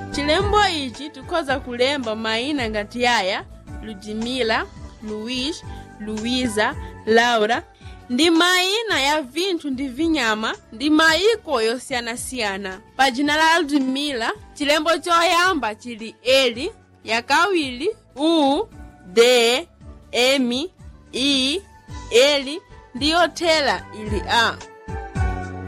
Chilembo ichi tukhoza kulemba maina ngati yaya, Ludmila, Luiz, Luiza, Laura, ndi maina ya vinthu ndi vinyama ndi maiko yosiyanasiyana. Pa dzina la Ludmila, chilembo choyamba chili Eli, yakawiri U, D, Emi, I, Eli, ndi yothela ili A.